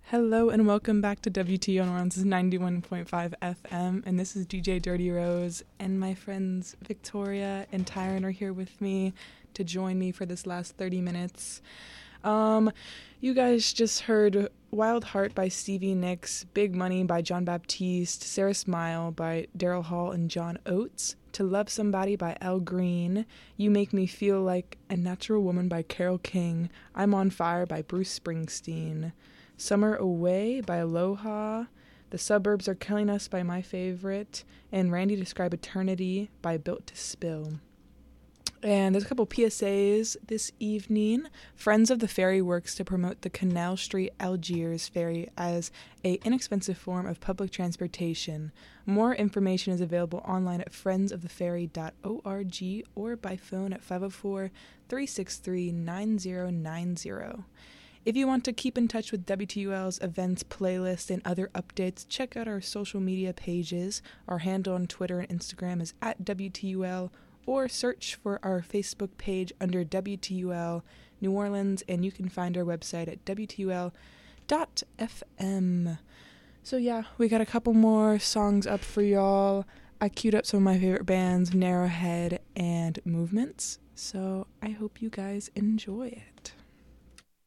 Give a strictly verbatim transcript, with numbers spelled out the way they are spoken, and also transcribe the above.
Hello and welcome back to W T O New Orleans ninety-one point five F M, and this is D J Dirty Rose, and my friends Victoria and Tyron are here with me to join me for this last thirty minutes. Um, you guys just heard Wild Heart by Stevie Nicks, Big Money by John Baptiste, Sarah Smile by Daryl Hall and John Oates, To Love Somebody by Al Green, You Make Me Feel Like a Natural Woman by Carole King, I'm on Fire by Bruce Springsteen, Summer Away by Aloha, The Suburbs Are Killing Us by My Favorite, and Randy Describe Eternity by Built to Spill. And there's a couple P S As this evening. Friends of the Ferry works to promote the Canal Street Algiers ferry as a inexpensive form of public transportation. More information is available online at friends of the ferry dot org or by phone at five oh four, three six three, nine oh nine oh. If you want to keep in touch with W T U L's events playlist and other updates, check out our social media pages. Our handle on Twitter and Instagram is at W T U L, or search for our Facebook page under W T U L New Orleans, and you can find our website at W T U L dot F M. So yeah, we got a couple more songs up for y'all. I queued up some of my favorite bands, Narrowhead and Movements, so I hope you guys enjoy it.